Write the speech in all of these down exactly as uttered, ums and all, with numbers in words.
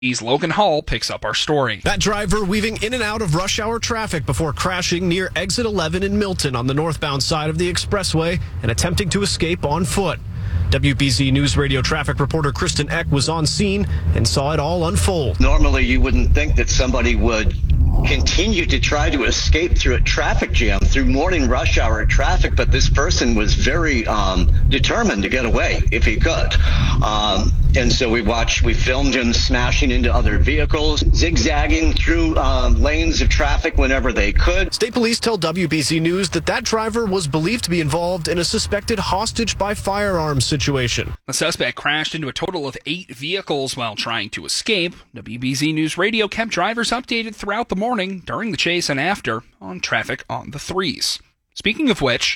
Logan Hall picks up our story. That driver weaving in and out of rush hour traffic before crashing near exit eleven in Milton on the northbound side of the expressway and attempting to escape on foot. W B Z News Radio traffic reporter Kristen Eck was on scene and saw it all unfold. Normally, you wouldn't think that somebody would continue to try to escape through a traffic jam, through morning rush hour traffic, but this person was very um, determined to get away if he could. Um, and so we watched, we filmed him smashing into other vehicles, zigzagging through um, lanes of traffic whenever they could. State police tell W B Z News that that driver was believed to be involved in a suspected hostage by firearms situation. The suspect crashed into a total of eight vehicles while trying to escape. W B Z News Radio kept drivers updated throughout the morning, during the chase, and after on traffic on the threes. Speaking of which,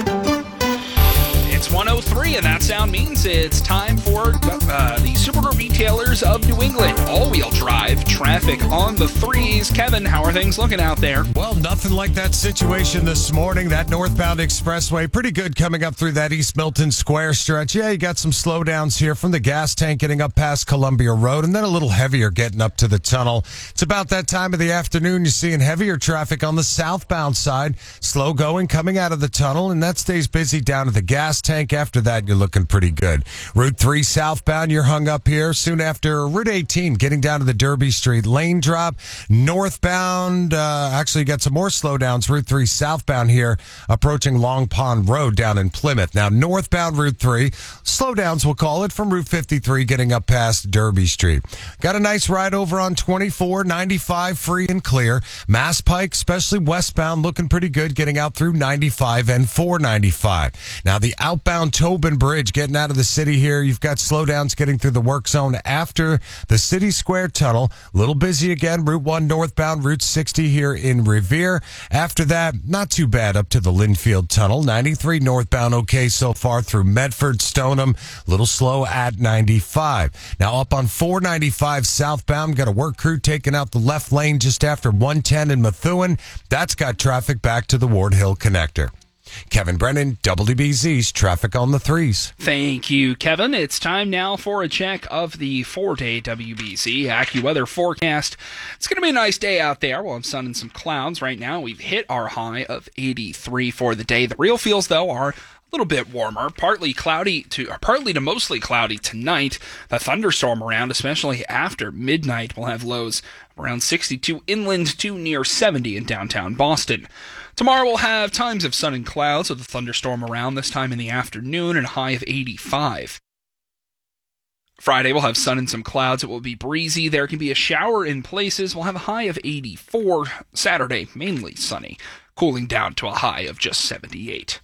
it's one oh three, and that sound means it's time for uh, the Subaru retailers of New England. All-wheel drive traffic on the threes. Kevin, how are things looking out there? Well, nothing like that situation this morning. That northbound expressway, pretty good coming up through that East Milton Square stretch. Yeah, you got some slowdowns here from the gas tank getting up past Columbia Road, and then a little heavier getting up to the tunnel. It's about that time of the afternoon. You're seeing heavier traffic on the southbound side. Slow going coming out of the tunnel, and that stays busy down at the gas tank. After that, you're looking pretty good. Route three southbound, you're hung up here. Soon after Route eighteen, getting down to the Derby Street lane drop. Northbound, uh, actually you got some more slowdowns. Route three southbound here, approaching Long Pond Road down in Plymouth. Now, northbound Route three, slowdowns we'll call it, from Route fifty-three getting up past Derby Street. Got a nice ride over on twenty-four, ninety-five, free and clear. Mass Pike, especially westbound, looking pretty good, getting out through ninety-five and four ninety-five. Now, the outbound Tobin Bridge getting out of the city here. You've got slowdowns getting through the work zone after the City Square Tunnel. A little busy again. Route one northbound, Route sixty here in Revere. After that, not too bad up to the Linfield Tunnel. ninety-three northbound okay so far through Medford, Stoneham. A little slow at ninety-five. Now up on four ninety-five southbound, got a work crew taking out the left lane just after one ten in Methuen. That's got traffic back to the Ward Hill connector. Kevin Brennan, W B Z's Traffic on the Threes. Thank you, Kevin. It's time now for a check of the four-day W B Z AccuWeather forecast. It's going to be a nice day out there. We'll have sun and some clouds. Right now, we've hit our high of eighty-three for the day. The real feels, though, are a little bit warmer, partly cloudy to or partly to mostly cloudy tonight. The thunderstorm around, especially after midnight, will have lows around sixty-two inland to near seventy in downtown Boston. Tomorrow we'll have times of sun and clouds with a thunderstorm around, this time in the afternoon, and a high of eighty-five. Friday we'll have sun and some clouds. It will be breezy. There can be a shower in places. We'll have a high of eighty-four. Saturday, mainly sunny, cooling down to a high of just seventy-eight.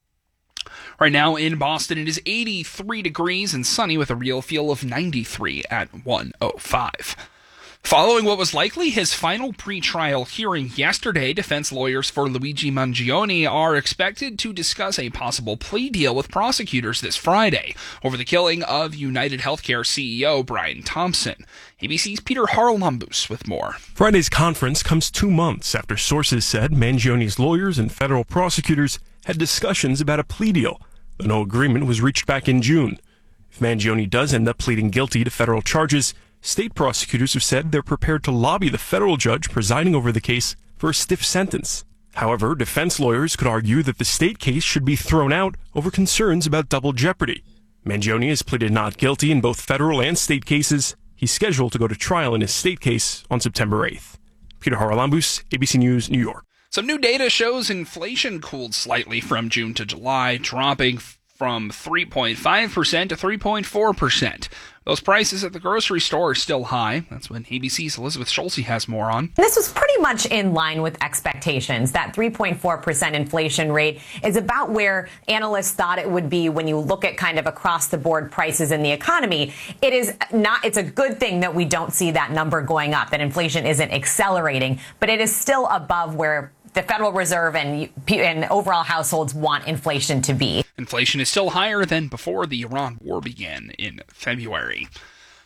Right now in Boston, it is eighty-three degrees and sunny with a real feel of ninety-three at one oh five. Following what was likely his final pretrial hearing yesterday, defense lawyers for Luigi Mangione are expected to discuss a possible plea deal with prosecutors this Friday over the killing of United Healthcare C E O Brian Thompson. A B C's Peter Haralambous with more. Friday's conference comes two months after sources said Mangione's lawyers and federal prosecutors had discussions about a plea deal, though no agreement was reached back in June. If Mangione does end up pleading guilty to federal charges, state prosecutors have said they're prepared to lobby the federal judge presiding over the case for a stiff sentence. However, defense lawyers could argue that the state case should be thrown out over concerns about double jeopardy. Mangione has pleaded not guilty in both federal and state cases. He's scheduled to go to trial in his state case on September eighth. Peter Haralambous, A B C News, New York. Some new data shows inflation cooled slightly from June to July, dropping from three point five percent to three point four percent. Those prices at the grocery store are still high. That's when A B C's Elizabeth Schulze has more on. This was pretty much in line with expectations. That three point four percent inflation rate is about where analysts thought it would be when you look at kind of across the board prices in the economy. It is not, it's a good thing that we don't see that number going up, that inflation isn't accelerating, but it is still above where the Federal Reserve and, and overall households want inflation to be. Inflation is still higher than before the Iran war began in February.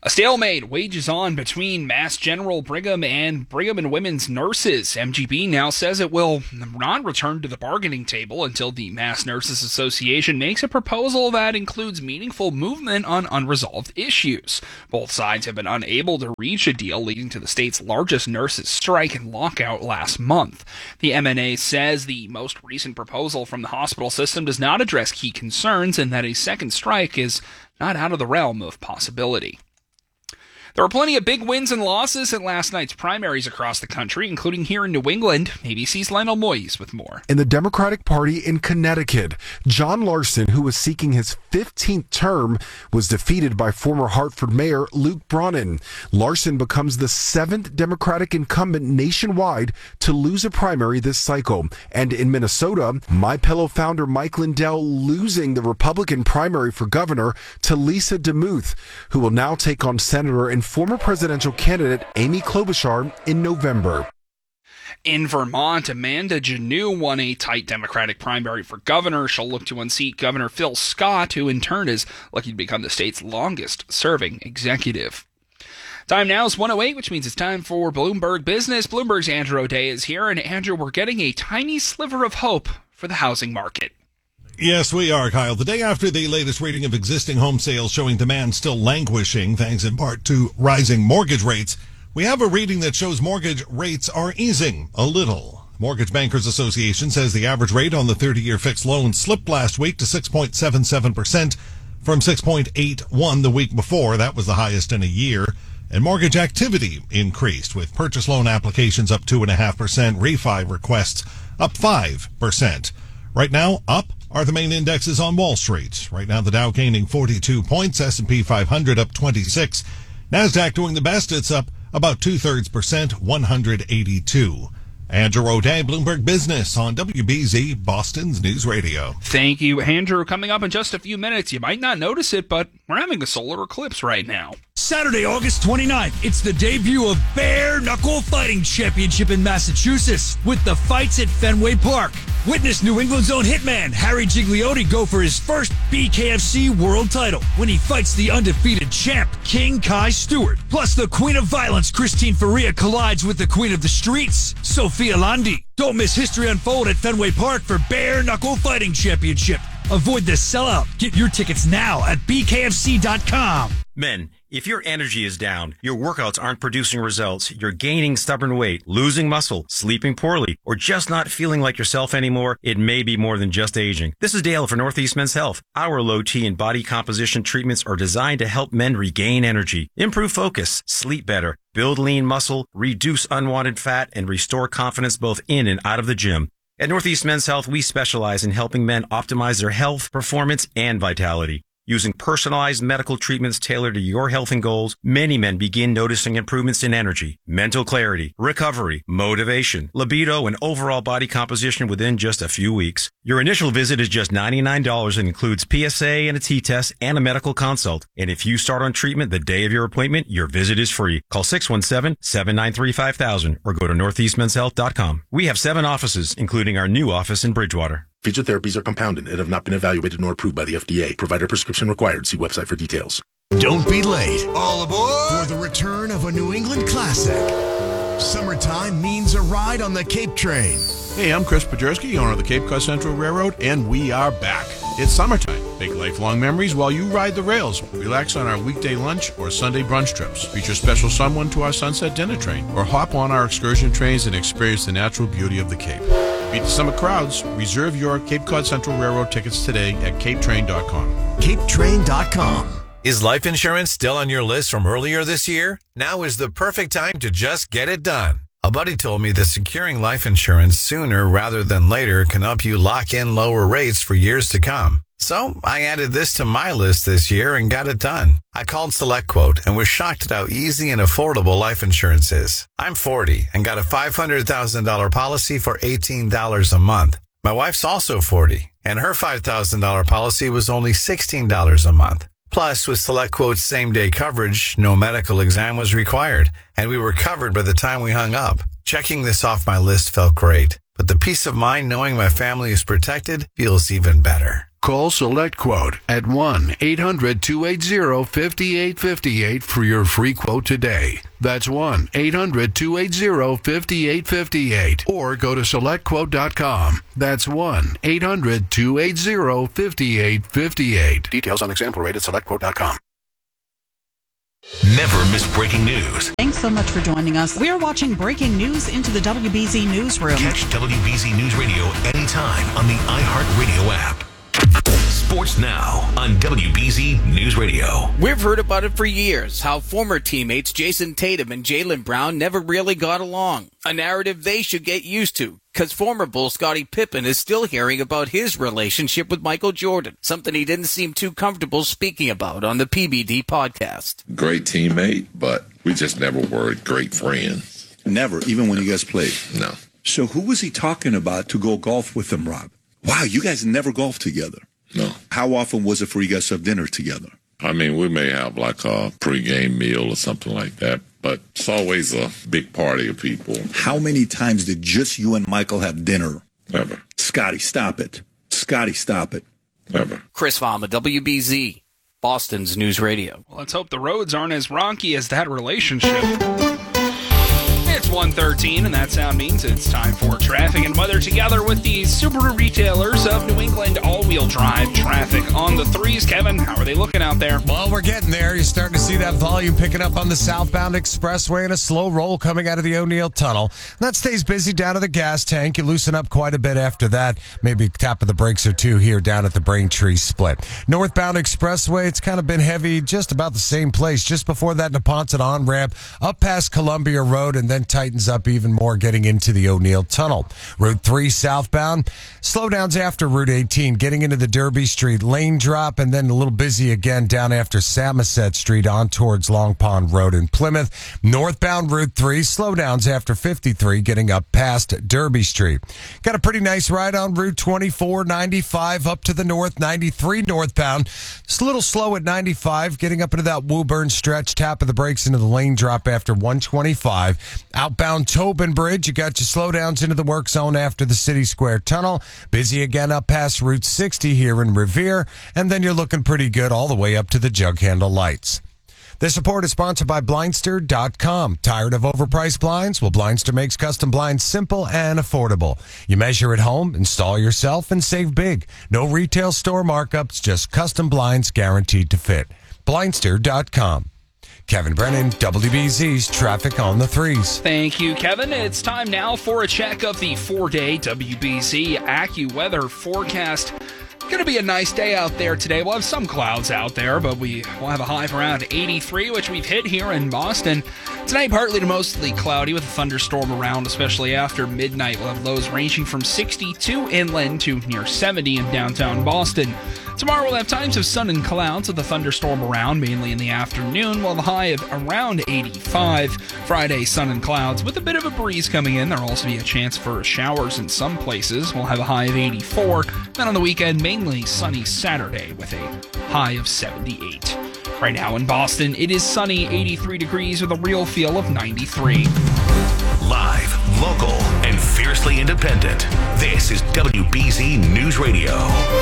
A stalemate wages on between Mass General Brigham and Brigham and Women's nurses. M G B now says it will not return to the bargaining table until the Mass Nurses Association makes a proposal that includes meaningful movement on unresolved issues. Both sides have been unable to reach a deal, leading to the state's largest nurses strike and lockout last month. The M N A says the most recent proposal from the hospital system does not address key concerns and that a second strike is not out of the realm of possibility. There were plenty of big wins and losses at last night's primaries across the country, including here in New England. A B C's Lionel Moyes with more. In the Democratic Party in Connecticut, John Larson, who was seeking his fifteenth term, was defeated by former Hartford Mayor Luke Bronin. Larson becomes the seventh Democratic incumbent nationwide to lose a primary this cycle. And in Minnesota, MyPillow founder Mike Lindell losing the Republican primary for governor to Lisa DeMuth, who will now take on Senator and former presidential candidate Amy Klobuchar in November. In Vermont, Amanda Janneau won a tight Democratic primary for governor. She'll look to unseat Governor Phil Scott, who in turn is lucky to become the state's longest-serving executive. Time now is one oh eight, which means it's time for Bloomberg Business. Bloomberg's Andrew O'Day is here, and Andrew, we're getting a tiny sliver of hope for the housing market. Yes, we are, Kyle. The day after the latest reading of existing home sales showing demand still languishing, thanks in part to rising mortgage rates, we have a reading that shows mortgage rates are easing a little. Mortgage Bankers Association says the average rate on the thirty-year fixed loan slipped last week to six point seven seven percent from six point eight one the week before. That was the highest in a year. And mortgage activity increased, with purchase loan applications up two point five percent, refi requests up five percent. Right now, up are the main indexes on Wall Street. Right now, the Dow gaining forty-two points, S and P five hundred up twenty-six. NASDAQ doing the best. It's up about two-thirds percent, one hundred eighty-two. Andrew O'Day, Bloomberg Business on W B Z, Boston's News Radio. Thank you, Andrew. Coming up in just a few minutes, you might not notice it, but we're having a solar eclipse right now. Saturday, August twenty-ninth, it's the debut of Bare Knuckle Fighting Championship in Massachusetts with the fights at Fenway Park. Witness New England's own hitman, Harry Gigliotti, go for his first B K F C world title when he fights the undefeated champ, King Kai Stewart. Plus, the Queen of Violence, Christine Faria, collides with the Queen of the Streets, Sophia Landi. Don't miss history unfold at Fenway Park for Bare Knuckle Fighting Championship. Avoid the sellout. Get your tickets now at B K F C dot com. Men, if your energy is down, your workouts aren't producing results, you're gaining stubborn weight, losing muscle, sleeping poorly, or just not feeling like yourself anymore, it may be more than just aging. This is Dale for Northeast Men's Health. Our low T and body composition treatments are designed to help men regain energy, improve focus, sleep better, build lean muscle, reduce unwanted fat, and restore confidence both in and out of the gym. At Northeast Men's Health, we specialize in helping men optimize their health, performance, and vitality. Using personalized medical treatments tailored to your health and goals, many men begin noticing improvements in energy, mental clarity, recovery, motivation, libido, and overall body composition within just a few weeks. Your initial visit is just ninety-nine dollars and includes P S A and a T-test and a medical consult. And if you start on treatment the day of your appointment, your visit is free. Call six one seven, seven nine three, five thousand or go to northeast men's health dot com. We have seven offices, including our new office in Bridgewater. Future therapies are compounded and have not been evaluated nor approved by the F D A. Provider prescription required. See website for details. Don't be late. All aboard for the return of a New England classic. Summertime means a ride on the Cape Train. Hey, I'm Chris Pajerski, owner of the Cape Cod Central Railroad, and we are back. It's summertime. Make lifelong memories while you ride the rails. Relax on our weekday lunch or Sunday brunch trips. Treat your special someone to our sunset dinner train, or hop on our excursion trains and experience the natural beauty of the Cape. Beat the summer crowds. Reserve your Cape Cod Central Railroad tickets today at cape train dot com. cape train dot com. Is life insurance still on your list from earlier this year? Now is the perfect time to just get it done. A buddy told me that securing life insurance sooner rather than later can help you lock in lower rates for years to come. So I added this to my list this year and got it done. I called SelectQuote and was shocked at how easy and affordable life insurance is. I'm forty and got a five hundred thousand dollars policy for eighteen dollars a month. My wife's also forty, and her five thousand dollars policy was only sixteen dollars a month. Plus, with SelectQuote's same-day coverage, no medical exam was required, and we were covered by the time we hung up. Checking this off my list felt great, but the peace of mind knowing my family is protected feels even better. Call SelectQuote at one eight hundred two eight zero five eight five eight for your free quote today. That's one eight hundred two eight zero five eight five eight. Or go to select quote dot com. That's one eight hundred two eight zero five eight five eight. Details on example rate at select quote dot com. Never miss breaking news. Thanks so much for joining us. We're watching breaking news into the W B Z Newsroom. Catch W B Z News Radio anytime on the iHeartRadio app. Sports Now on W B Z News Radio. We've heard about it for years, how former teammates Jason Tatum and Jaylen Brown never really got along. A narrative they should get used to, because former Bull Scottie Pippen is still hearing about his relationship with Michael Jordan, something he didn't seem too comfortable speaking about on the P B D podcast. Great teammate, but we just never were great friends. Never, even when you guys played? No. So who was he talking about to go golf with him, Rob? Wow, you guys never golfed together. No. How often was it for you guys to have dinner together? I mean, we may have like a pregame meal or something like that, but it's always a big party of people. How many times did just you and Michael have dinner? Never. Scotty, stop it. Scotty, stop it. Never. Chris Farmer, W B Z, Boston's News Radio. Well, let's hope the roads aren't as rocky as that relationship. It's one thirteen, and that sound means it's time for traffic and weather together with the Subaru retailers of New England all-wheel drive traffic on the threes. Kevin, how are they looking out there? Well, we're getting there. You're starting to see that volume picking up on the southbound expressway and a slow roll coming out of the O'Neill Tunnel. That stays busy down to the gas tank. You loosen up quite a bit after that. Maybe tap of the brakes or two here down at the Braintree split. Northbound expressway, it's kind of been heavy just about the same place. Just before that Neponset on-ramp, up past Columbia Road, and then tightens up even more getting into the O'Neill Tunnel. Route three southbound, slowdowns after Route eighteen, getting into the Derby Street lane drop, and then a little busy again down after Samoset Street on towards Long Pond Road in Plymouth. Northbound Route three, slowdowns after fifty-three, getting up past Derby Street. Got a pretty nice ride on Route twenty-four, ninety-five up to the north, ninety-three northbound. Just a little slow at ninety-five, getting up into that Woburn stretch, tap of the brakes into the lane drop after one twenty-five. Outbound Tobin Bridge, you got your slowdowns into the work zone after the City Square Tunnel. Busy again up past Route sixty here in Revere, and then you're looking pretty good all the way up to the jug handle lights. This report is sponsored by Blindster dot com. Tired of overpriced blinds? Well, Blindster makes custom blinds simple and affordable. You measure at home, install yourself, and save big. No retail store markups, just custom blinds guaranteed to fit. Blindster dot com. Kevin Brennan, W B Z's Traffic on the Threes. Thank you, Kevin. It's time now for a check of the four-day W B Z AccuWeather forecast. Going to be a nice day out there today. We'll have some clouds out there, but we will have a high of around eighty-three, which we've hit here in Boston. Tonight, partly to mostly cloudy with a thunderstorm around, especially after midnight. We'll have lows ranging from sixty-two inland to near seventy in downtown Boston. Tomorrow, we'll have times of sun and clouds with a thunderstorm around, mainly in the afternoon. We'll have a high of around eighty-five. Friday, sun and clouds with a bit of a breeze coming in. There'll also be a chance for showers in some places. We'll have a high of eighty-four. Then on the weekend, mainly sunny Saturday with a high of seventy-eight. Right now in Boston, it is sunny, eighty-three degrees with a real feel of ninety-three. Live, local, and fiercely independent. This is W B Z News Radio.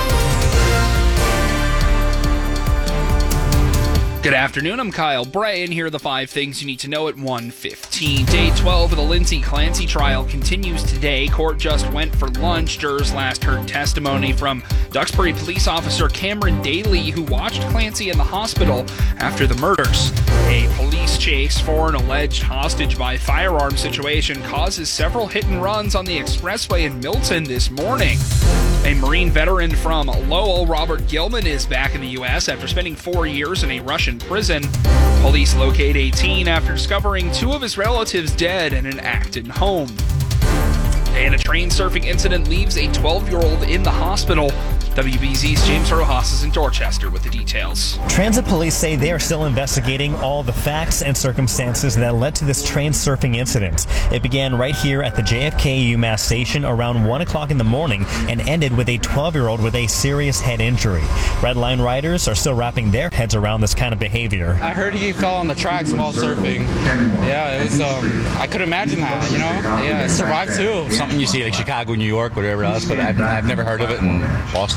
Good afternoon, I'm Kyle Bray, and here are the five things you need to know at one fifteen. Day twelve of the Lindsay Clancy trial continues today. Court just went for lunch. Jurors last heard testimony from Duxbury police officer Cameron Daly, who watched Clancy in the hospital after the murders. A police chase for an alleged hostage by firearm situation causes several hit and runs on the expressway in Milton this morning. A Marine veteran from Lowell, Robert Gilman, is back in the U S after spending four years in a Russian prison. Police locate a teen after discovering two of his relatives dead in an Acton home. And a train surfing incident leaves a twelve-year-old in the hospital. W B Z's James Rojas is in Dorchester with the details. Transit police say they are still investigating all the facts and circumstances that led to this train surfing incident. It began right here at the J F K UMass station around one o'clock in the morning and ended with a twelve-year-old with a serious head injury. Red Line riders are still wrapping their heads around this kind of behavior. I heard he fell on the tracks while surfing. Yeah, it was, um, I could imagine that, you know? Yeah, survived too. Something you see like Chicago, New York, whatever else, but I've, I've never heard of it in Boston.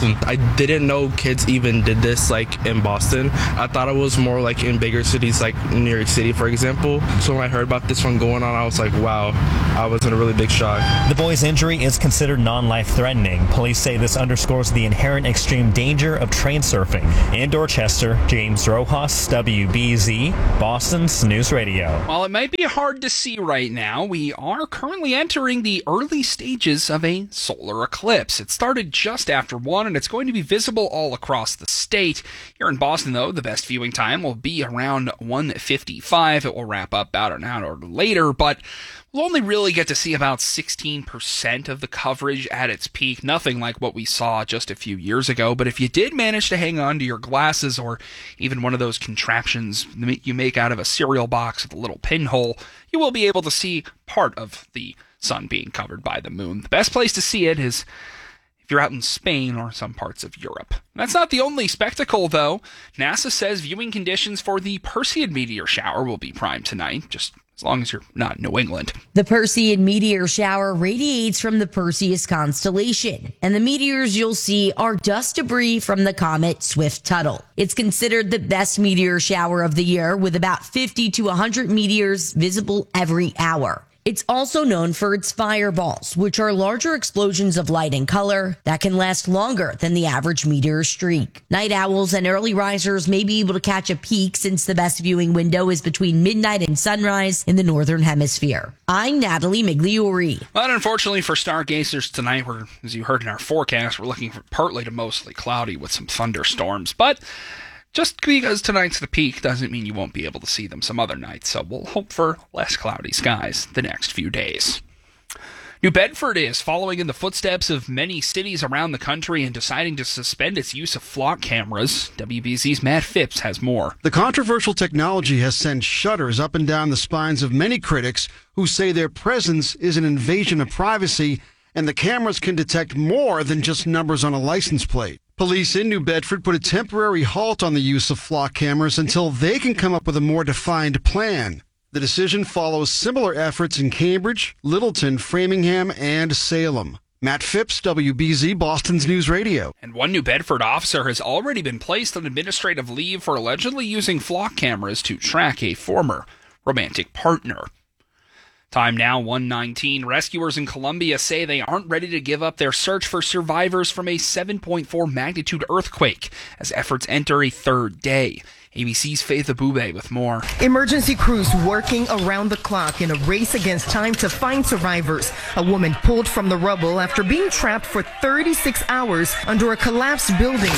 Boston. I didn't know kids even did this like in Boston. I thought it was more like in bigger cities like New York City, for example. So when I heard about this one going on, I was like, wow, I was in a really big shock. The boy's injury is considered non-life-threatening. Police say this underscores the inherent extreme danger of train surfing. In Dorchester, James Rojas, W B Z, Boston's News Radio. While it might be hard to see right now, we are currently entering the early stages of a solar eclipse. It started just after one, and it's going to be visible all across the state. Here in Boston, though, the best viewing time will be around one fifty-five. It will wrap up about an hour later, but we'll only really get to see about sixteen percent of the coverage at its peak. Nothing like what we saw just a few years ago, but if you did manage to hang on to your glasses or even one of those contraptions you make out of a cereal box with a little pinhole, you will be able to see part of the sun being covered by the moon. The best place to see it is if you're out in Spain or some parts of Europe. That's not the only spectacle, though. NASA says viewing conditions for the Perseid meteor shower will be prime tonight, just as long as you're not in New England. The Perseid meteor shower radiates from the Perseus constellation, and the meteors you'll see are dust debris from the comet Swift-Tuttle. It's considered the best meteor shower of the year, with about fifty to one hundred meteors visible every hour. It's also known for its fireballs, which are larger explosions of light and color that can last longer than the average meteor streak. Night owls and early risers may be able to catch a peak since the best viewing window is between midnight and sunrise in the northern hemisphere. I'm Natalie Migliori. But unfortunately for stargazers tonight, we're, as you heard in our forecast, we're looking for partly to mostly cloudy with some thunderstorms. But just because tonight's the peak doesn't mean you won't be able to see them some other nights, so we'll hope for less cloudy skies the next few days. New Bedford is following in the footsteps of many cities around the country and deciding to suspend its use of flock cameras. W B Z's Matt Phipps has more. The controversial technology has sent shudders up and down the spines of many critics who say their presence is an invasion of privacy and the cameras can detect more than just numbers on a license plate. Police in New Bedford put a temporary halt on the use of flock cameras until they can come up with a more defined plan. The decision follows similar efforts in Cambridge, Littleton, Framingham, and Salem. Matt Phipps, W B Z, Boston's News Radio. And one New Bedford officer has already been placed on administrative leave for allegedly using flock cameras to track a former romantic partner. Time now, one nineteen. Rescuers in Colombia say they aren't ready to give up their search for survivors from a seven point four magnitude earthquake as efforts enter a third day. A B C's Faith Abube with more. Emergency crews working around the clock in a race against time to find survivors. A woman pulled from the rubble after being trapped for thirty-six hours under a collapsed building.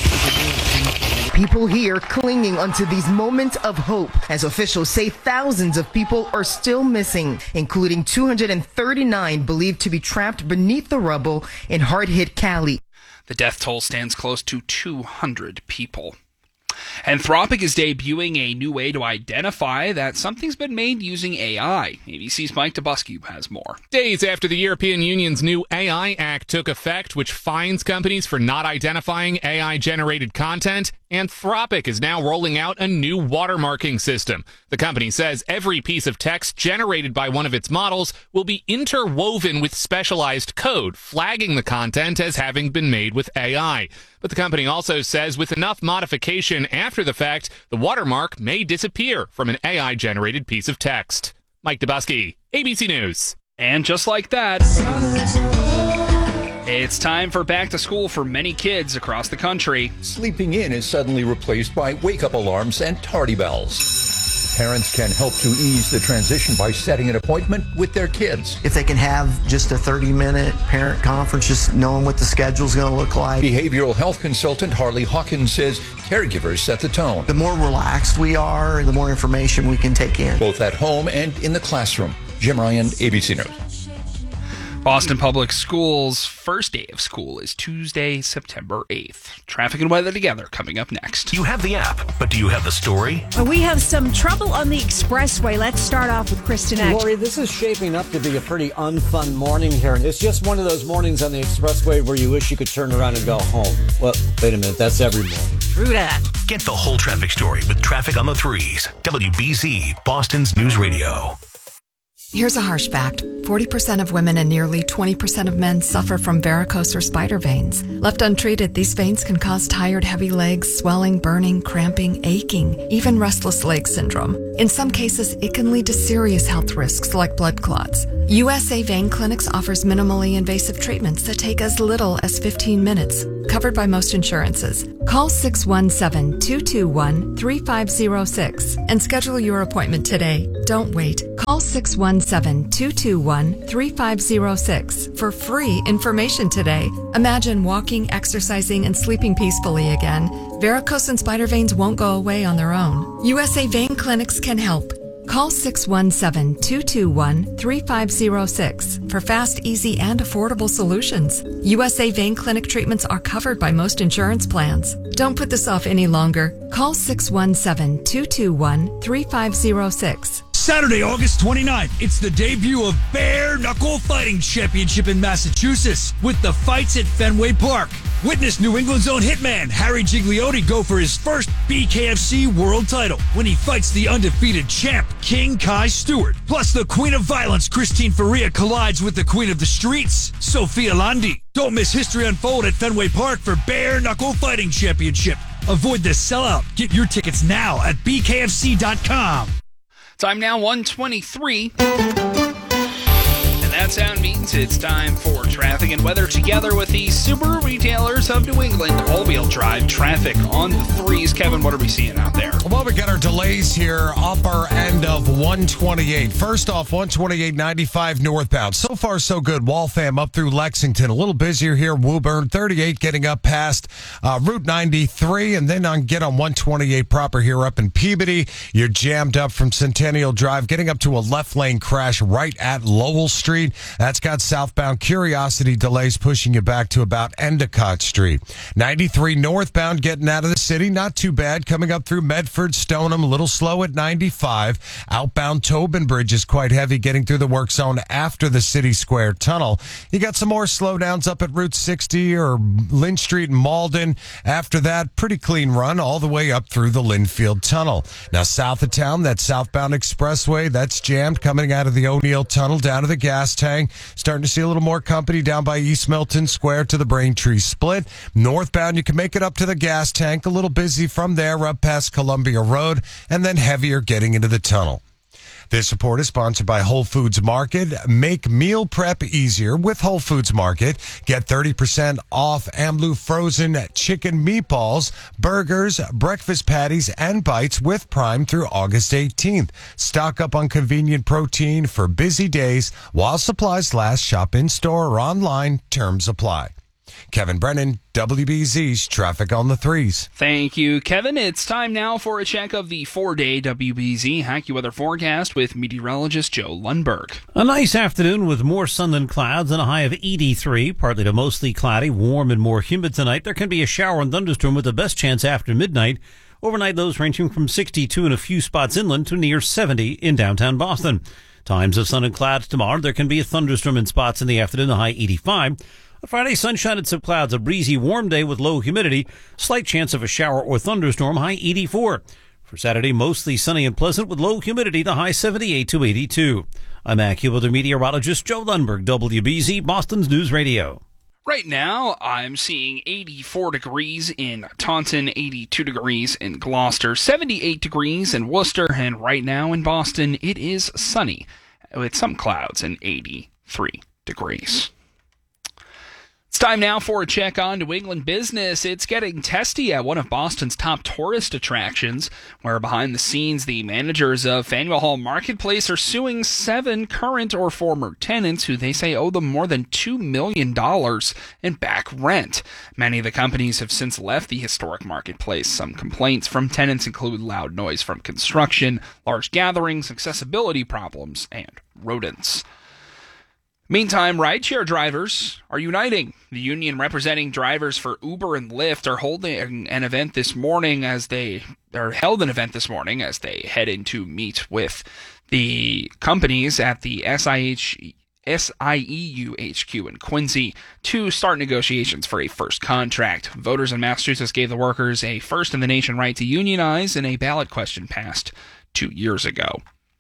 People here clinging onto these moments of hope as officials say thousands of people are still missing, including two hundred thirty-nine believed to be trapped beneath the rubble in hard-hit Cali. The death toll stands close to two hundred people. Anthropic is debuting a new way to identify that something's been made using A I. A B C's Mike Dubusky has more. Days after the European Union's new A I Act took effect, which fines companies for not identifying A I-generated content, Anthropic is now rolling out a new watermarking system. The company says every piece of text generated by one of its models will be interwoven with specialized code, flagging the content as having been made with A I. But the company also says with enough modification after the fact, the watermark may disappear from an A I-generated piece of text. Mike Dubusky, A B C News. And just like that, it's time for back to school for many kids across the country. Sleeping in is suddenly replaced by wake-up alarms and tardy bells. Parents can help to ease the transition by setting an appointment with their kids. If they can have just a thirty-minute parent conference, just knowing what the schedule's going to look like. Behavioral health consultant Harley Hawkins says caregivers set the tone. The more relaxed we are, the more information we can take in. Both at home and in the classroom. Jim Ryan, A B C News. Boston Public Schools' first day of school is Tuesday, September eighth. Traffic and weather together coming up next. You have the app, but do you have the story? We have some trouble on the expressway. Let's start off with Kristen Act. Lori, this is shaping up to be a pretty unfun morning here. It's just one of those mornings on the expressway where you wish you could turn around and go home. Well, wait a minute. That's every morning. True that. Get the whole traffic story with Traffic on the Threes. W B Z, Boston's News Radio. Here's a harsh fact. forty percent of women and nearly twenty percent of men suffer from varicose or spider veins. Left untreated, these veins can cause tired, heavy legs, swelling, burning, cramping, aching, even restless leg syndrome. In some cases, it can lead to serious health risks like blood clots. U S A Vein Clinics offers minimally invasive treatments that take as little as fifteen minutes, covered by most insurances. Call six one seven, two two one, three five zero six and schedule your appointment today. Don't wait. Call six one seven, two two one, three five zero six for free information today. Imagine walking, exercising, and sleeping peacefully again. Varicose and spider veins won't go away on their own. U S A Vein Clinics can help. Call six one seven, two two one, three five zero six for fast, easy, and affordable solutions. U S A Vein Clinic treatments are covered by most insurance plans. Don't put this off any longer. Call six one seven, two two one, three five zero six. Saturday, August twenty-ninth, it's the debut of Bare Knuckle Fighting Championship in Massachusetts with the fights at Fenway Park. Witness New England's own hitman Harry Gigliotti go for his first B K F C world title when he fights the undefeated champ King Kai Stewart. Plus, the Queen of Violence Christine Faria collides with the Queen of the Streets Sophia Landi. Don't miss history unfold at Fenway Park for Bare Knuckle Fighting Championship. Avoid the sellout. Get your tickets now at B K F C dot com. Time now one twenty-three. And that sound means it's time for traffic and weather together with the Subaru retailers of New England. All-wheel drive traffic on the threes. Kevin, what are we seeing out there? Well, we got our delays here, upper end of one twenty-eight. First off, one twenty-eight ninety-five northbound. So far, so good. Waltham up through Lexington. A little busier here. Woburn, thirty-eight getting up past uh, Route ninety-three. And then on get on one twenty-eight proper here up in Peabody. You're jammed up from Centennial Drive, getting up to a left lane crash right at Lowell Street. That's got southbound Curiosity delays pushing you back to about Endicott Street. ninety-three northbound getting out of the city. Not too bad. Coming up through Medford, Stoneham, a little slow at ninety-five. Outbound Tobin Bridge is quite heavy getting through the work zone after the City Square Tunnel. You got some more slowdowns up at Route sixty or Lynn Street and Malden. After that, pretty clean run all the way up through the Linfield Tunnel. Now, south of town, that southbound expressway, that's jammed coming out of the O'Neill Tunnel down to the gas tank. Starting to see a little more company down by East Milton Square to the Braintree Split. Northbound, you can make it up to the gas tank. A little busy from there up past Columbia Road, and then heavier getting into the tunnel. This report is sponsored by Whole Foods Market. Make meal prep easier with Whole Foods Market. Get thirty percent off Amblue frozen chicken meatballs, burgers, breakfast patties, and bites with Prime through August eighteenth. Stock up on convenient protein for busy days while supplies last. Shop in store or online. Terms apply. Kevin Brennan, W B Z's Traffic on the Threes. Thank you, Kevin. It's time now for a check of the four-day W B Z AccuWeather forecast with meteorologist Joe Lundberg. A nice afternoon with more sun than clouds and a high of eighty-three. Partly to mostly cloudy, warm and more humid tonight. There can be a shower and thunderstorm with the best chance after midnight. Overnight lows ranging from sixty-two in a few spots inland to near seventy in downtown Boston. Times of sun and clouds tomorrow. There can be a thunderstorm in spots in the afternoon, a high eighty-five. Friday, sunshine and some clouds, a breezy, warm day with low humidity, slight chance of a shower or thunderstorm, high eighty-four. For Saturday, mostly sunny and pleasant with low humidity, the high seventy-eight to eighty-two. I'm AccuWeather meteorologist Joe Lundberg, W B Z, Boston's News Radio. Right now, I'm seeing eighty-four degrees in Taunton, eighty-two degrees in Gloucester, seventy-eight degrees in Worcester, and right now in Boston, it is sunny with some clouds and eighty-three degrees. It's time now for a check on New England business. It's getting testy at one of Boston's top tourist attractions, where behind the scenes, the managers of Faneuil Hall Marketplace are suing seven current or former tenants who they say owe them more than two million dollars in back rent. Many of the companies have since left the historic marketplace. Some complaints from tenants include loud noise from construction, large gatherings, accessibility problems, and rodents. Meantime, rideshare drivers are uniting. The union representing drivers for Uber and Lyft are holding an event this morning as they or held an event this morning as they head in to meet with the companies at the S I H, S I E U H Q in Quincy to start negotiations for a first contract. Voters in Massachusetts gave the workers a first-in-the-nation right to unionize in a ballot question passed two years ago.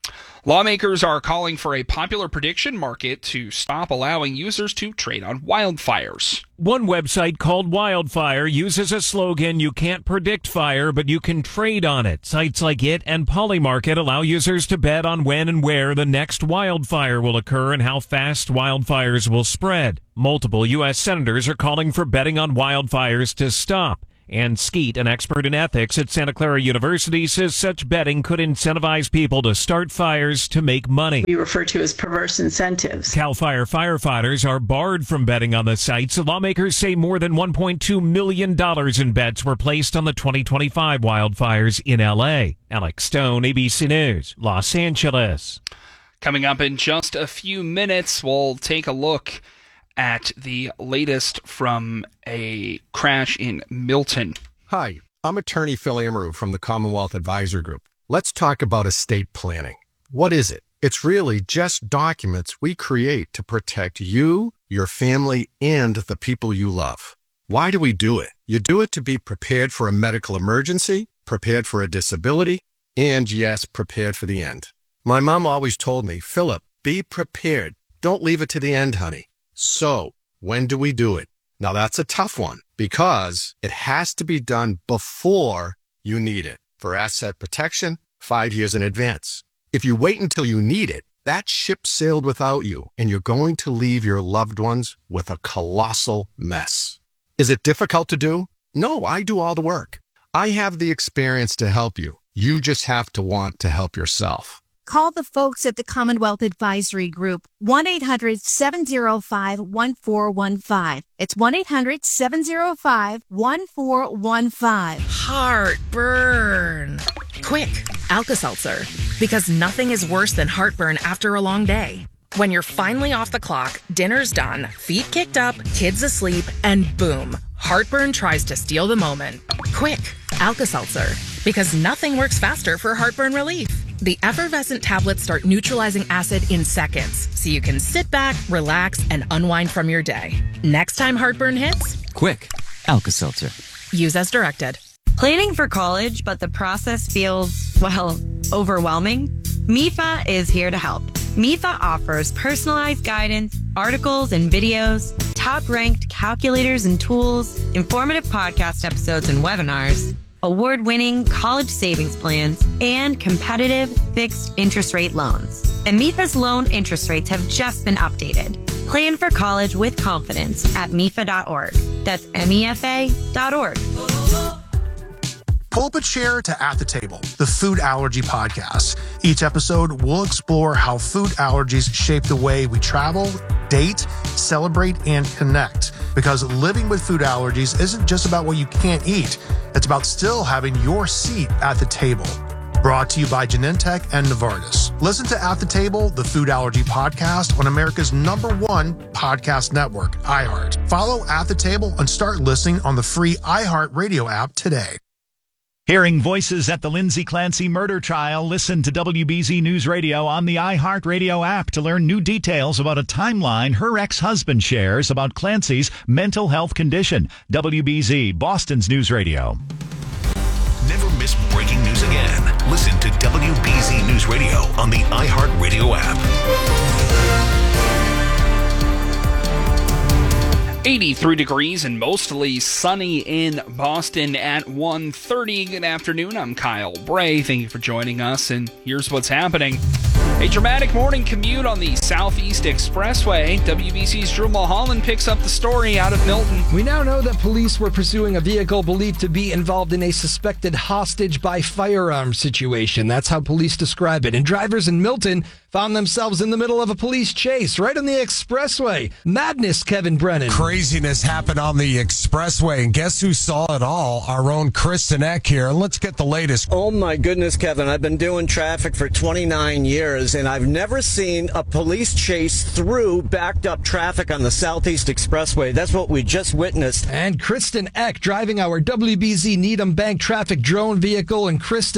Lawmakers are calling for a popular prediction market to stop allowing users to trade on wildfires. One website called Wildfire uses a slogan, "You can't predict fire, but you can trade on it." Sites like it and Polymarket allow users to bet on when and where the next wildfire will occur and how fast wildfires will spread. Multiple U S senators are calling for betting on wildfires to stop. Ann Skeet, an expert in ethics at Santa Clara University, says such betting could incentivize people to start fires to make money. We refer to as perverse incentives. CAL FIRE firefighters are barred from betting on the sites. Lawmakers say more than one point two million dollars in bets were placed on the twenty twenty-five wildfires in L A. Alex Stone, A B C News, Los Angeles. Coming up in just a few minutes, we'll take a look at the latest from a crash in Milton. Hi, I'm attorney Phil Amaru from the Commonwealth Advisory Group. Let's talk about estate planning. What is it? It's really just documents we create to protect you, your family, and the people you love. Why do we do it? You do it to be prepared for a medical emergency, prepared for a disability, and yes, prepared for the end. My mom always told me, Philip, be prepared. Don't leave it to the end, honey. So, when do we do it? Now that's a tough one because it has to be done before you need it. For asset protection, five years in advance. If you wait until you need it, that ship sailed without you and you're going to leave your loved ones with a colossal mess. Is it difficult to do? No, I do all the work. I have the experience to help you. You just have to want to help yourself. Call the folks at the Commonwealth Advisory Group, one eight hundred seven oh five one four one five. It's one eight hundred seven oh five one four one five. Heartburn. Quick, Alka-Seltzer. Because nothing is worse than heartburn after a long day. When you're finally off the clock, dinner's done, feet kicked up, kids asleep, and boom, heartburn tries to steal the moment. Quick, Alka-Seltzer. Because nothing works faster for heartburn relief. The effervescent tablets start neutralizing acid in seconds, so you can sit back, relax, and unwind from your day. Next time heartburn hits, quick, Alka-Seltzer. Use as directed. Planning for college, but the process feels, well, overwhelming? M I F A is here to help. M I F A offers personalized guidance, articles and videos, top-ranked calculators and tools, informative podcast episodes and webinars, award-winning college savings plans, and competitive fixed interest rate loans. And M I F A's loan interest rates have just been updated. Plan for college with confidence at M I F A dot org. That's M E F A dot org. Pull up a chair to At the Table, the food allergy podcast. Each episode will explore how food allergies shape the way we travel, date, celebrate, and connect. Because living with food allergies isn't just about what you can't eat. It's about still having your seat at the table. Brought to you by Genentech and Novartis. Listen to At the Table, the food allergy podcast on America's number one podcast network, iHeart. Follow At the Table and start listening on the free iHeart Radio app today. Hearing voices at the Lindsay Clancy murder trial, listen to W B Z News Radio on the iHeartRadio app to learn new details about a timeline her ex-husband shares about Clancy's mental health condition. W B Z, Boston's News Radio. Never miss breaking news again. Listen to W B Z News Radio on the iHeartRadio app. eighty-three degrees and mostly sunny in Boston at one thirty. Good afternoon, I'm Kyle Bray. Thank you for joining us, and here's what's happening. A dramatic morning commute on the Southeast Expressway. W B C's Drew Mulholland picks up the story out of Milton. We now know that police were pursuing a vehicle believed to be involved in a suspected hostage by firearm situation. That's how police describe it. And drivers in Milton found themselves in the middle of a police chase right on the expressway. Madness, Kevin Brennan. Craziness happened on the expressway, and guess who saw it all? Our own Kristen Eck here. Let's get the latest. Oh my goodness, Kevin. I've been doing traffic for twenty-nine years, and I've never seen a police chase through backed up traffic on the Southeast Expressway. That's what we just witnessed. And Kristen Eck driving our W B Z Needham Bank traffic drone vehicle. And Kristen,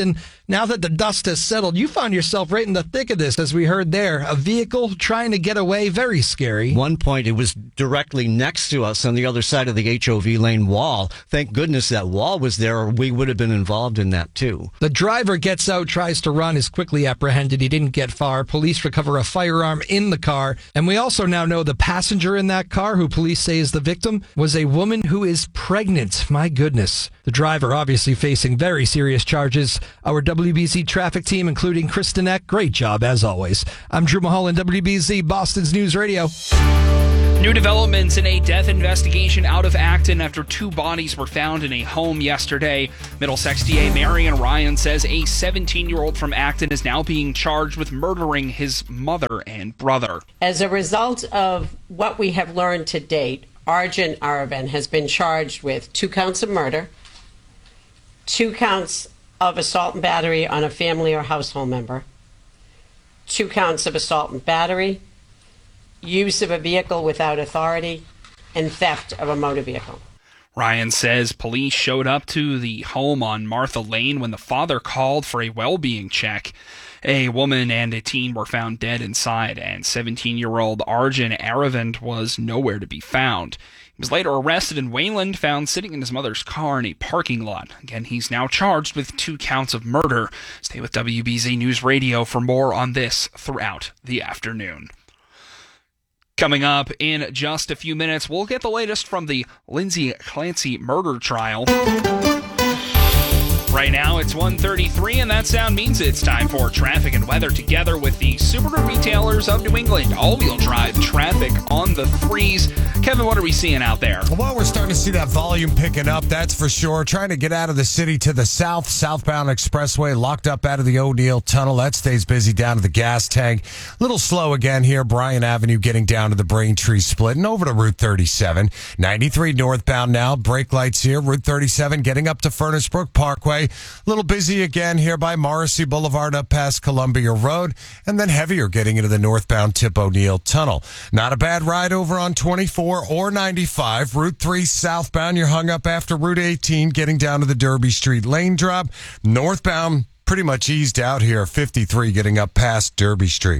Now that the dust has settled, you found yourself right in the thick of this, as we heard there. A vehicle trying to get away, very scary. One point, it was directly next to us on the other side of the H O V lane wall. Thank goodness that wall was there, or we would have been involved in that too. The driver gets out, tries to run, is quickly apprehended. He didn't get far. Police recover a firearm in the car. And we also now know the passenger in that car, who police say is the victim, was a woman who is pregnant. My goodness. The driver obviously facing very serious charges. Our W B Z traffic team, including Kristen Eck, great job as always. I'm Drew Mulholland, W B Z, Boston's News Radio. New developments in a death investigation out of Acton after two bodies were found in a home yesterday. Middlesex D A Marion Ryan says a seventeen-year-old from Acton is now being charged with murdering his mother and brother. As a result of what we have learned to date, Arjun Aravind has been charged with two counts of murder, two counts of assault and battery on a family or household member, two counts of assault and battery, use of a vehicle without authority, and theft of a motor vehicle. Ryan says police showed up to the home on Martha Lane when the father called for a well-being check. A woman and a teen were found dead inside, and seventeen-year-old Arjun Aravind was nowhere to be found. He was later arrested in Wayland, found sitting in his mother's car in a parking lot. Again, he's now charged with two counts of murder. Stay with W B Z News Radio for more on this throughout the afternoon. Coming up in just a few minutes, we'll get the latest from the Lindsay Clancy murder trial. Right now, it's one thirty-three, and that sound means it's time for traffic and weather together with the Subaru retailers of New England. All-wheel drive traffic on the threes. Kevin, what are we seeing out there? Well, we're starting to see that volume picking up, that's for sure. Trying to get out of the city to the south. Southbound expressway locked up out of the O'Neill Tunnel. That stays busy down to the gas tank. Little slow again here. Bryan Avenue getting down to the Braintree split and over to Route thirty-seven. ninety-three northbound now. Brake lights here. Route thirty-seven getting up to Furnace Brook Parkway. A little busy again here by Morrissey Boulevard up past Columbia Road, and then heavier getting into the northbound Tip O'Neill Tunnel. Not a bad ride over on twenty-four or ninety-five. Route three southbound, you're hung up after Route eighteen, getting down to the Derby Street lane drop. Northbound, pretty much eased out here. fifty-three getting up past Derby Street.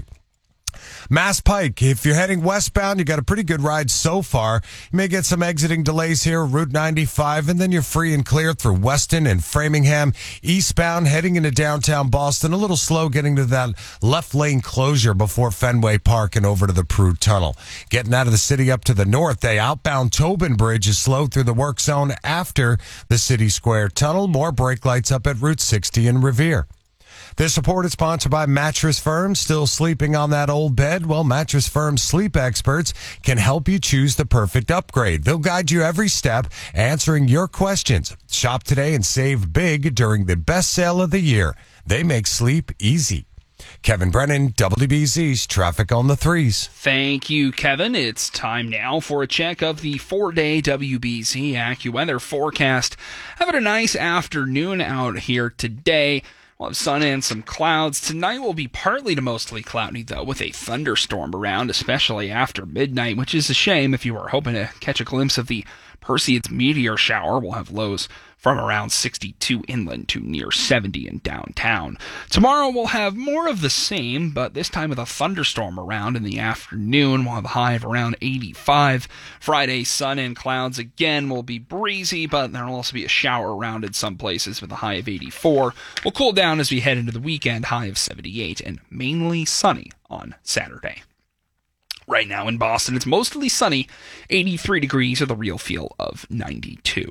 Mass Pike, if you're heading westbound, you got a pretty good ride so far. You may get some exiting delays here, Route ninety-five, and then you're free and clear through Weston and Framingham. Eastbound, heading into downtown Boston, a little slow getting to that left lane closure before Fenway Park and over to the Prude Tunnel. Getting out of the city up to the north, the outbound Tobin Bridge is slow through the work zone after the City Square Tunnel. More brake lights up at Route sixty in Revere. This report is sponsored by Mattress Firm. Still sleeping on that old bed? Well, Mattress Firm's sleep experts can help you choose the perfect upgrade. They'll guide you every step, answering your questions. Shop today and save big during the best sale of the year. They make sleep easy. Kevin Brennan, W B Z's Traffic on the Threes. Thank you, Kevin. It's time now for a check of the four-day W B Z AccuWeather forecast. Having a nice afternoon out here today. We'll have sun and some clouds. Tonight will be partly to mostly cloudy, though, with a thunderstorm around, especially after midnight, which is a shame if you were hoping to catch a glimpse of the Perseids meteor shower. We'll have lows from around sixty-two inland to near seventy in downtown. Tomorrow we'll have more of the same, but this time with a thunderstorm around in the afternoon. We'll have a high of around eighty-five. Friday, sun and clouds again will be breezy, but there will also be a shower around in some places with a high of eighty-four. We'll cool down as we head into the weekend, high of seventy-eight, and mainly sunny on Saturday. Right now in Boston, it's mostly sunny, eighty-three degrees with a real feel of ninety-two.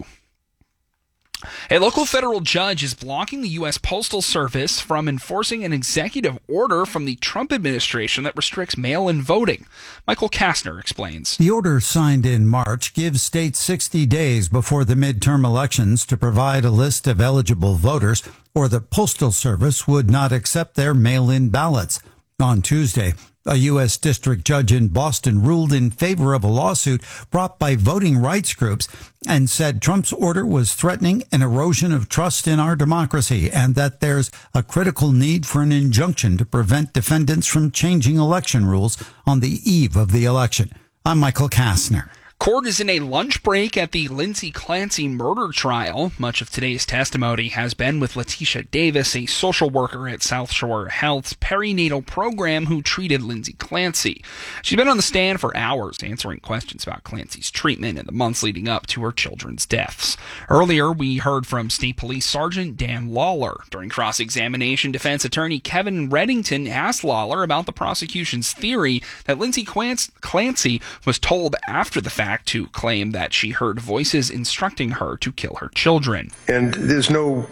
A local federal judge is blocking the U S Postal Service from enforcing an executive order from the Trump administration that restricts mail-in voting. Michael Kastner explains. The order signed in March gives states sixty days before the midterm elections to provide a list of eligible voters, or the Postal Service would not accept their mail-in ballots. On Tuesday, a U S district judge in Boston ruled in favor of a lawsuit brought by voting rights groups and said Trump's order was threatening an erosion of trust in our democracy and that there's a critical need for an injunction to prevent defendants from changing election rules on the eve of the election. I'm Michael Kastner. Court is in a lunch break at the Lindsay Clancy murder trial. Much of today's testimony has been with Letitia Davis, a social worker at South Shore Health's perinatal program who treated Lindsay Clancy. She's been on the stand for hours answering questions about Clancy's treatment in the months leading up to her children's deaths. Earlier, we heard from State Police Sergeant Dan Lawler. During cross-examination, defense attorney Kevin Reddington asked Lawler about the prosecution's theory that Lindsay Clancy was told after the fact to claim that she heard voices instructing her to kill her children. And there's no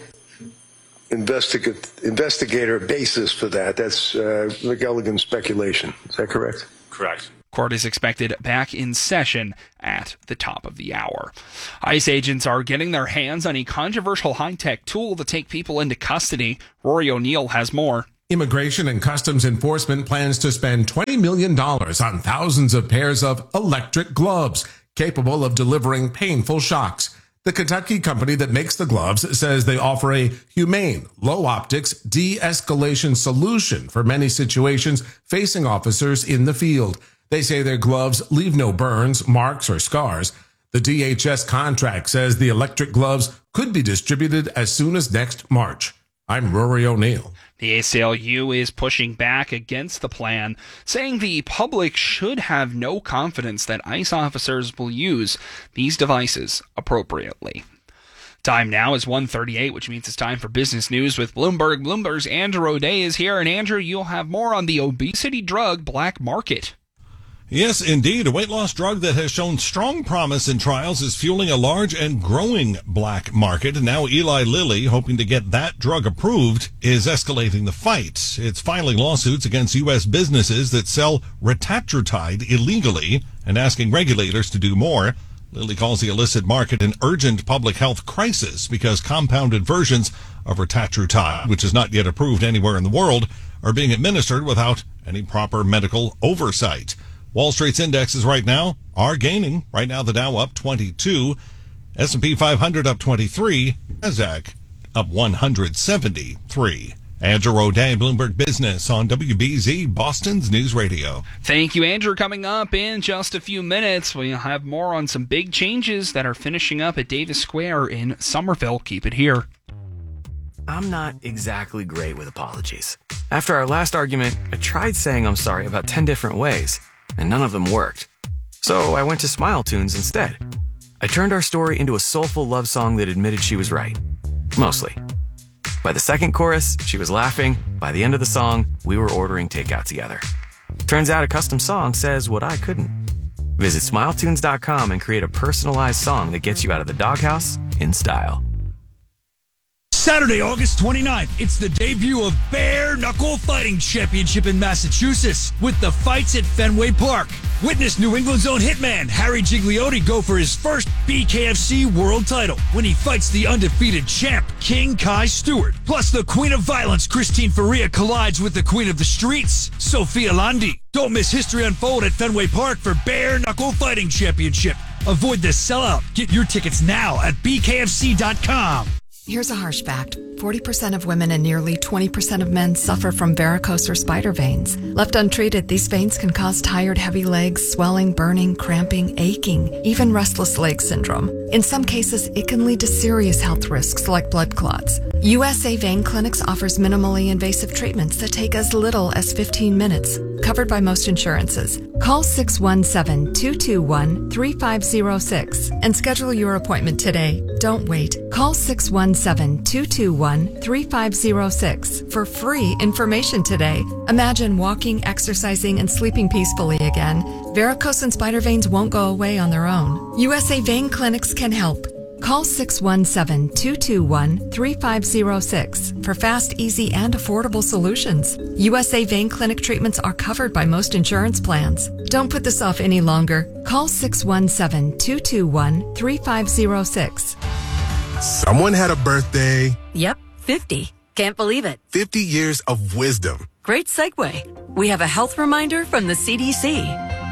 investiga- investigator basis for that. That's uh, McElligan speculation. Is that correct? Correct. Court is expected back in session at the top of the hour. ICE agents are getting their hands on a controversial high-tech tool to take people into custody. Rory O'Neill has more. Immigration and Customs Enforcement plans to spend twenty million dollars on thousands of pairs of electric gloves capable of delivering painful shocks. The Kentucky company that makes the gloves says they offer a humane, low-optics de-escalation solution for many situations facing officers in the field. They say their gloves leave no burns, marks, or scars. The D H S contract says the electric gloves could be distributed as soon as next March. I'm Rory O'Neill. The A C L U is pushing back against the plan, saying the public should have no confidence that ICE officers will use these devices appropriately. Time now is one thirty-eight, which means it's time for business news with Bloomberg. Bloomberg's Andrew O'Day is here, and Andrew, you'll have more on the obesity drug black market. Yes, indeed. A weight loss drug that has shown strong promise in trials is fueling a large and growing black market. And now Eli Lilly, hoping to get that drug approved, is escalating the fight. It's filing lawsuits against U S businesses that sell retatrutide illegally and asking regulators to do more. Lilly calls the illicit market an urgent public health crisis because compounded versions of retatrutide, which is not yet approved anywhere in the world, are being administered without any proper medical oversight. Wall Street's indexes right now are gaining. Right now, the Dow up twenty-two, S and P five hundred up twenty-three, Nasdaq up one hundred seventy-three. Andrew O'Day, Bloomberg Business on W B Z, Boston's News Radio. Thank you, Andrew. Coming up in just a few minutes, we'll have more on some big changes that are finishing up at Davis Square in Somerville. Keep it here. I'm not exactly great with apologies. After our last argument, I tried saying I'm sorry about ten different ways, and none of them worked. So I went to Smile Tunes instead. I turned our story into a soulful love song that admitted she was right. Mostly. By the second chorus, she was laughing. By the end of the song, we were ordering takeout together. Turns out a custom song says what I couldn't. Visit smile tunes dot com and create a personalized song that gets you out of the doghouse in style. Saturday, August twenty-ninth, it's the debut of Bare Knuckle Fighting Championship in Massachusetts with the fights at Fenway Park. Witness New England's own hitman Harry Gigliotti go for his first B K F C world title when he fights the undefeated champ King Kai Stewart. Plus, the Queen of Violence Christine Faria collides with the Queen of the Streets Sophia Landi. Don't miss history unfold at Fenway Park for Bare Knuckle Fighting Championship. Avoid the sellout. Get your tickets now at b k f c dot com. Here's a harsh fact. forty percent of women and nearly twenty percent of men suffer from varicose or spider veins. Left untreated, these veins can cause tired, heavy legs, swelling, burning, cramping, aching, even restless leg syndrome. In some cases, it can lead to serious health risks like blood clots. U S A Vein Clinics offers minimally invasive treatments that take as little as fifteen minutes, covered by most insurances. Call six one seven, two two one, three five zero six and schedule your appointment today. Don't wait. Call six one seven, two two one, three five zero six for free information today. Imagine walking, exercising, and sleeping peacefully again. Varicose and spider veins won't go away on their own. U S A Vein Clinics can help. Call six one seven, two two one, three five zero six for fast, easy, and affordable solutions. U S A Vein Clinic treatments are covered by most insurance plans. Don't put this off any longer. Call six one seven, two two one, three five zero six. Someone had a birthday. Yep, fifty. Can't believe it. fifty years of wisdom. Great segue. We have a health reminder from the C D C.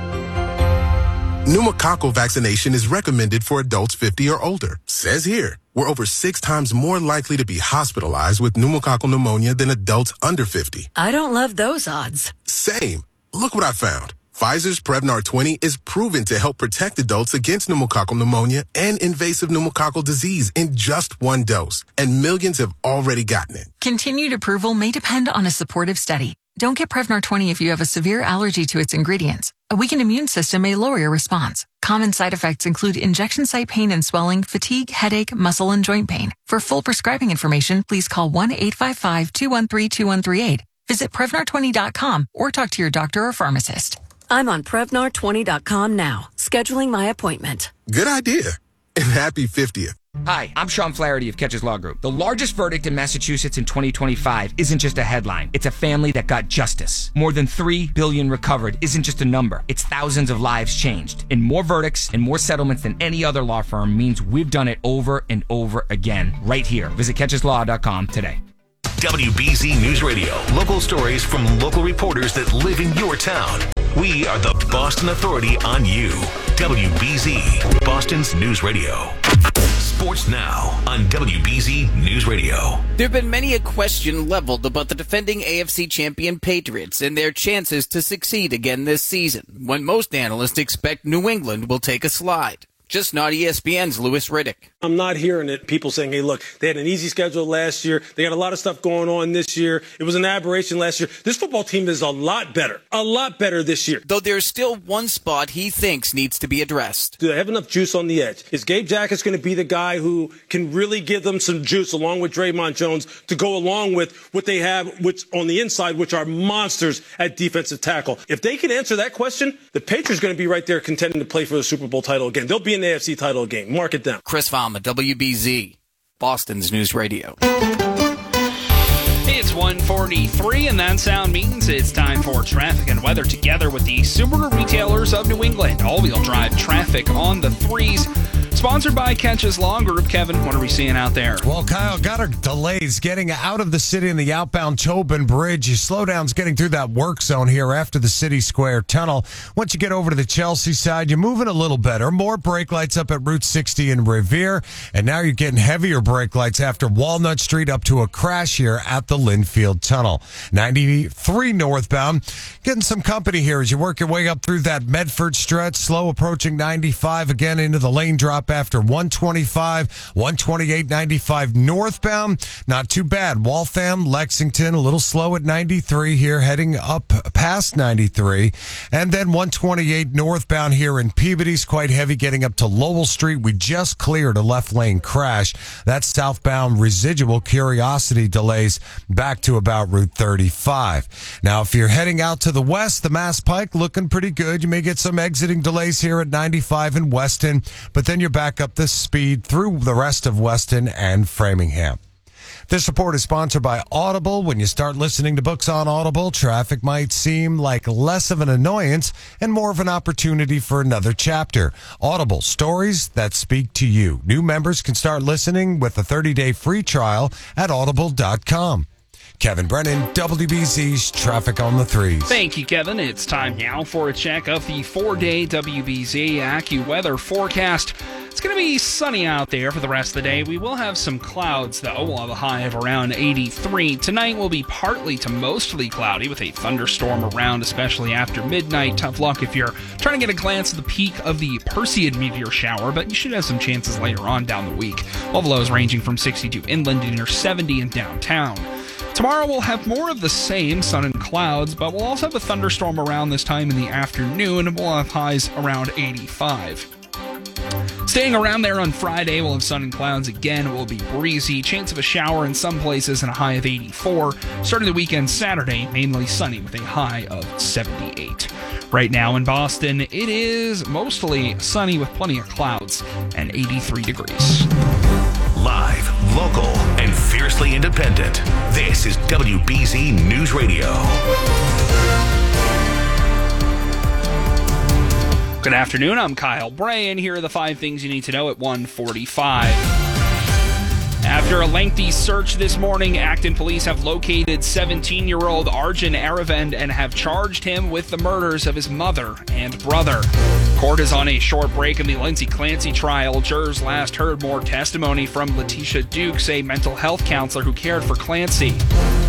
Pneumococcal vaccination is recommended for adults fifty or older. Says here, we're over six times more likely to be hospitalized with pneumococcal pneumonia than adults under fifty. I don't love those odds. Same. Look what I found. Pfizer's Prevnar twenty is proven to help protect adults against pneumococcal pneumonia and invasive pneumococcal disease in just one dose, and millions have already gotten it. Continued approval may depend on a supportive study. Don't get Prevnar twenty if you have a severe allergy to its ingredients. A weakened immune system may lower your response. Common side effects include injection site pain and swelling, fatigue, headache, muscle, and joint pain. For full prescribing information, please call one eight five five, two one three, two one three eight. Visit Prevnar twenty dot com or talk to your doctor or pharmacist. I'm on Prevnar twenty dot com now, scheduling my appointment. Good idea. And happy fiftieth. Hi, I'm Sean Flaherty of Catches Law Group. The largest verdict in Massachusetts in twenty twenty-five isn't just a headline. It's a family that got justice. More than three billion dollars recovered isn't just a number. It's thousands of lives changed. And more verdicts and more settlements than any other law firm means we've done it over and over again. Right here. Visit catches law dot com today. W B Z News Radio. Local stories from local reporters that live in your town. We are the Boston Authority on you. W B Z, Boston's News Radio. Sports Now on W B Z News Radio. There have been many a question leveled about the defending A F C champion Patriots and their chances to succeed again this season, when most analysts expect New England will take a slide. Just not E S P N's Louis Riddick. I'm not hearing it. People saying, hey, look, they had an easy schedule last year. They got a lot of stuff going on this year. It was an aberration last year. This football team is a lot better, a lot better this year. Though there's still one spot he thinks needs to be addressed. Do they have enough juice on the edge? Is Gabe Jackas going to be the guy who can really give them some juice along with Draymond Jones to go along with what they have which on the inside, which are monsters at defensive tackle? If they can answer that question, the Patriots are going to be right there contending to play for the Super Bowl title again. They'll be in the A F C title game. Mark it down. Chris Valma, W B Z, Boston's News Radio. It's one forty-three, and that sound means it's time for traffic and weather together with the Subaru Retailers of New England. All-wheel drive traffic on the threes. Sponsored by Catches Law Group. Kevin, what are we seeing out there? Well, Kyle, got our delays getting out of the city in the outbound Tobin Bridge. Your slowdowns getting through that work zone here after the City Square Tunnel. Once you get over to the Chelsea side, you're moving a little better. More brake lights up at Route sixty in Revere. And now you're getting heavier brake lights after Walnut Street up to a crash here at the Linfield Tunnel. ninety-three northbound. Getting some company here as you work your way up through that Medford stretch. Slow approaching ninety-five again into the lane drop after one twenty-five, one twenty-eight, ninety-five northbound. Not too bad. Waltham, Lexington, a little slow at ninety-three here, heading up past ninety-three. And then one twenty-eight northbound here in Peabody's quite heavy, getting up to Lowell Street. We just cleared a left lane crash. That's southbound residual Curiosity delays back to about Route thirty-five. Now, if you're heading out to the west, the Mass Pike looking pretty good. You may get some exiting delays here at ninety-five in Weston, but then you're back up the speed through the rest of Weston and Framingham. This report is sponsored by Audible. When you start listening to books on Audible, traffic might seem like less of an annoyance and more of an opportunity for another chapter. Audible, stories that speak to you. New members can start listening with a thirty-day free trial at audible dot com. Kevin Brennan, W B Z's Traffic on the Threes. Thank you, Kevin. It's time now for a check of the four-day W B Z AccuWeather forecast. It's going to be sunny out there for the rest of the day. We will have some clouds, though. We'll have a high of around eighty-three. Tonight will be partly to mostly cloudy with a thunderstorm around, especially after midnight. Tough luck if you're trying to get a glance at the peak of the Perseid meteor shower, but you should have some chances later on down the week. All the lows ranging from sixty-two inland to near seventy in downtown. Tomorrow we'll have more of the same, sun and clouds, but we'll also have a thunderstorm around this time in the afternoon, and we'll have highs around eighty-five. Staying around there on Friday, we'll have sun and clouds again. It will be breezy, chance of a shower in some places and a high of eighty-four. Starting the weekend Saturday, mainly sunny with a high of seventy-eight. Right now in Boston, it is mostly sunny with plenty of clouds and eighty-three degrees. Live, local, and fiercely independent. This is W B Z News Radio. Good afternoon, I'm Kyle Bray, and here are the five things you need to know at one forty-five. After a lengthy search this morning, Acton police have located seventeen-year-old Arjun Aravend and have charged him with the murders of his mother and brother. Court is on a short break in the Lindsay Clancy trial. Jurors last heard more testimony from Letitia Dukes, a mental health counselor who cared for Clancy.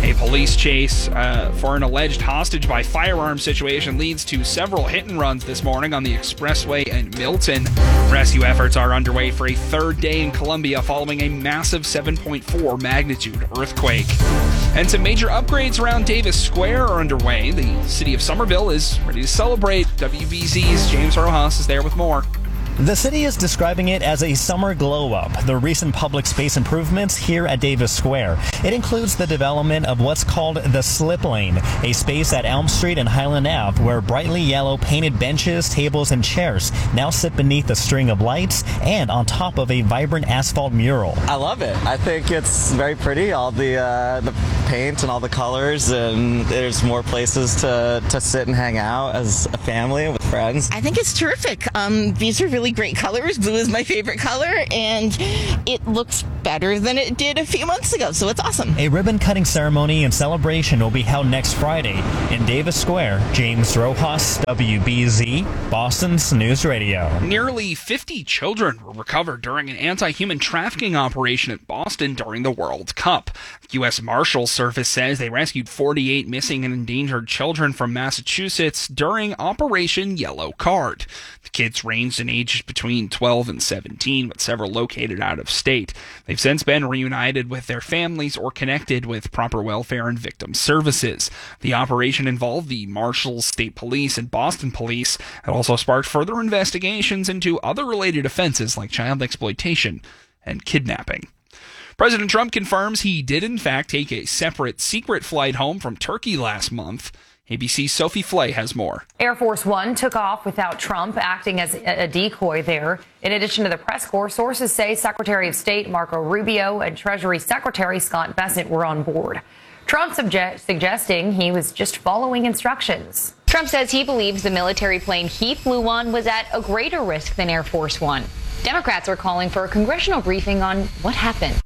A police chase uh, for an alleged hostage by firearm situation leads to several hit and runs this morning on the expressway in Milton. Rescue efforts are underway for a third day in Columbia following a massive seven point four magnitude earthquake. And some major upgrades around Davis Square are underway. The city of Somerville is ready to celebrate. W B Z's James Rojas is there with more. The city is describing it as a summer glow-up, the recent public space improvements here at Davis Square. It includes the development of what's called the Slip Lane, a space at Elm Street and Highland Avenue where brightly yellow painted benches, tables, and chairs now sit beneath a string of lights and on top of a vibrant asphalt mural. I love it. I think it's very pretty, all the uh, the paint and all the colors, and there's more places to, to sit and hang out as a family with friends. I think it's terrific. Um, these are really great colors. Blue is my favorite color, and it looks better than it did a few months ago, so it's awesome. A ribbon-cutting ceremony and celebration will be held next Friday in Davis Square. James Rojas, W B Z, Boston's News Radio. Nearly fifty children were recovered during an anti-human trafficking operation at Boston during the World Cup. The U S Marshals Service says they rescued forty-eight missing and endangered children from Massachusetts during Operation Yellow Card. The kids ranged in ages between twelve and seventeen, with several located out of state. They've since been reunited with their families or connected with proper welfare and victim services. The operation involved the Marshals, State Police, and Boston Police. It also sparked further investigations into other related offenses like child exploitation and kidnapping. President Trump confirms he did in fact take a separate secret flight home from Turkey last month. A B C's Sophie Flay has more. Air Force One took off without Trump acting as a decoy there. In addition to the press corps, sources say Secretary of State Marco Rubio and Treasury Secretary Scott Bessent were on board. Trump suggest- suggesting he was just following instructions. Trump says he believes the military plane he flew on was at a greater risk than Air Force One. Democrats are calling for a congressional briefing on what happened.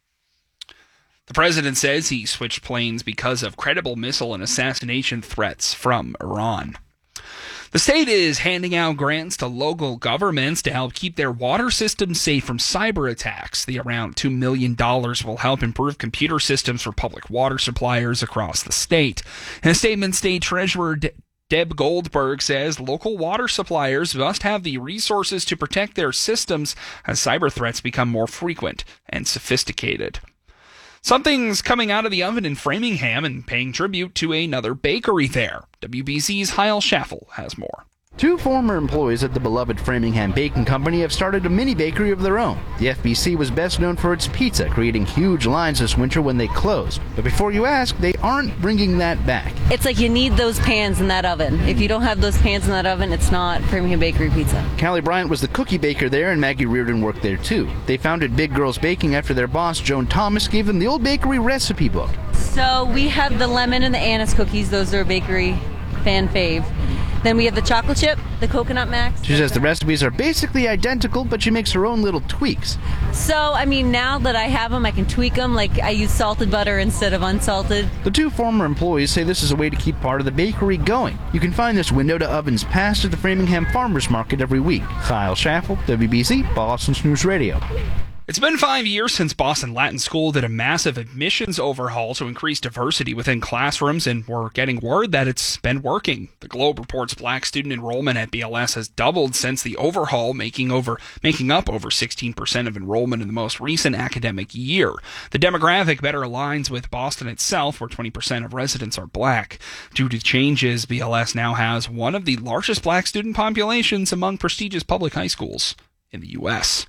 The president says he switched planes because of credible missile and assassination threats from Iran. The state is handing out grants to local governments to help keep their water systems safe from cyber attacks. The around two million dollars will help improve computer systems for public water suppliers across the state. In a statement, State Treasurer De- Deb Goldberg says local water suppliers must have the resources to protect their systems as cyber threats become more frequent and sophisticated. Something's coming out of the oven in Framingham and paying tribute to another bakery there. W B Z's Heil Schaffel has more. Two former employees at the beloved Framingham Baking Company have started a mini bakery of their own. The F B C was best known for its pizza, creating huge lines this winter when they closed. But before you ask, they aren't bringing that back. It's like you need those pans in that oven. If you don't have those pans in that oven, it's not Framingham Bakery pizza. Callie Bryant was the cookie baker there, and Maggie Reardon worked there too. They founded Big Girls Baking after their boss, Joan Thomas, gave them the old bakery recipe book. So we have the lemon and the anise cookies. Those are bakery fan fave. Then we have the chocolate chip, the coconut max. She says the recipes are basically identical, but she makes her own little tweaks. So, I mean, now that I have them, I can tweak them. Like, I use salted butter instead of unsalted. The two former employees say this is a way to keep part of the bakery going. You can find this window to ovens past at the Framingham Farmers Market every week. Kyle Schaffel, W B C, Boston's News Radio. It's been five years since Boston Latin School did a massive admissions overhaul to increase diversity within classrooms, and we're getting word that it's been working. The Globe reports black student enrollment at B L S has doubled since the overhaul, making over making up over sixteen percent of enrollment in the most recent academic year. The demographic better aligns with Boston itself, where twenty percent of residents are black. Due to changes, B L S now has one of the largest black student populations among prestigious public high schools in the U S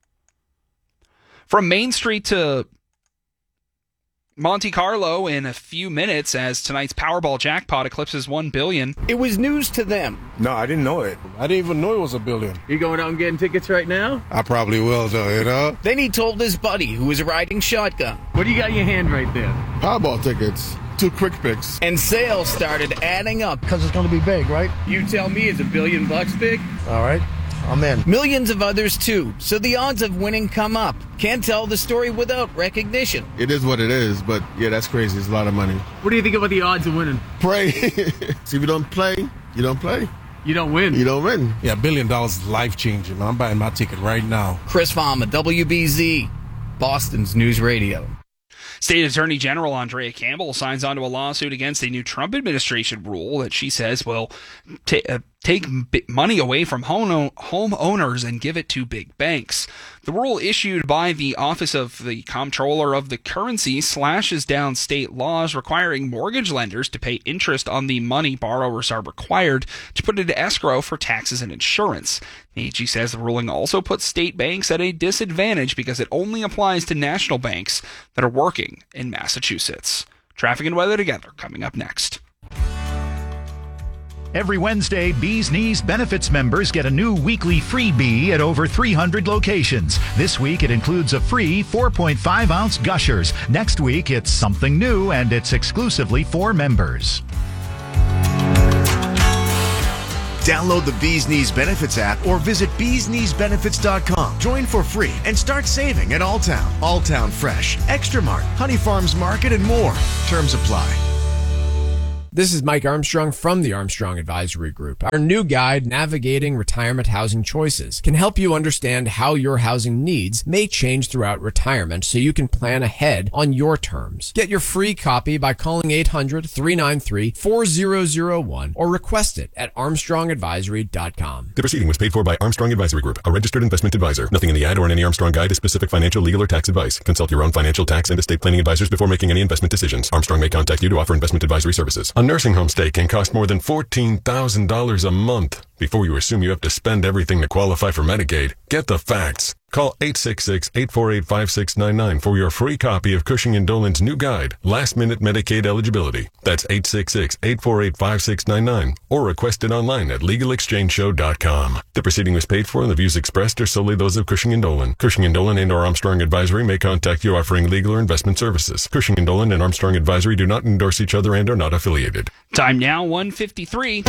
From Main Street to Monte Carlo in a few minutes as tonight's Powerball jackpot eclipses one billion dollars. It was news to them. No, I didn't know it. I didn't even know it was a billion. You going out and getting tickets right now? I probably will, though, you know? Then he told his buddy who was riding shotgun. What do you got in your hand right there? Powerball tickets. Two quick picks. And sales started adding up. Because it's going to be big, right? You tell me, it's a billion bucks big? All right. I'm in. Millions of others, too. So the odds of winning come up. Can't tell the story without recognition. It is what it is, but yeah, that's crazy. It's a lot of money. What do you think about the odds of winning? Pray. See, if you don't play, you don't play. You don't win. You don't win. Yeah, a billion dollars is life-changing. I'm buying my ticket right now. Chris Farmer, W B Z, Boston's News Radio. State Attorney General Andrea Campbell signs onto a lawsuit against a new Trump administration rule that she says will t- uh, take b- money away from home homeowners and give it to big banks. The rule issued by the Office of the Comptroller of the Currency slashes down state laws requiring mortgage lenders to pay interest on the money borrowers are required to put into escrow for taxes and insurance. The A G says the ruling also puts state banks at a disadvantage because it only applies to national banks that are working in Massachusetts. Traffic and weather together coming up next. Every Wednesday, Bee's Knees Benefits members get a new weekly freebie at over three hundred locations. This week, it includes a free four point five ounce Gushers. Next week, it's something new, and it's exclusively for members. Download the Bee's Knees Benefits app or visit bees knees benefits dot com. Join for free and start saving at Alltown, Alltown Fresh, Extra Mart, Honey Farms Market, and more. Terms apply. This is Mike Armstrong from the Armstrong Advisory Group. Our new guide, Navigating Retirement Housing Choices, can help you understand how your housing needs may change throughout retirement so you can plan ahead on your terms. Get your free copy by calling eight hundred, three nine three, four zero zero one or request it at armstrong advisory dot com. The proceeding was paid for by Armstrong Advisory Group, a registered investment advisor. Nothing in the ad or in any Armstrong guide is specific financial, legal, or tax advice. Consult your own financial, tax, and estate planning advisors before making any investment decisions. Armstrong may contact you to offer investment advisory services. A nursing home stay can cost more than fourteen thousand dollars a month. Before you assume you have to spend everything to qualify for Medicaid, get the facts. Call eight six six, eight four eight, five six nine nine for your free copy of Cushing and Dolan's new guide, Last Minute Medicaid Eligibility. That's eight six six, eight four eight, five six nine nine or request it online at legal exchange show dot com. The proceeding was paid for and the views expressed are solely those of Cushing and Dolan. Cushing and Dolan and or Armstrong Advisory may contact you offering legal or investment services. Cushing and Dolan and Armstrong Advisory do not endorse each other and are not affiliated. Time now, one fifty-three.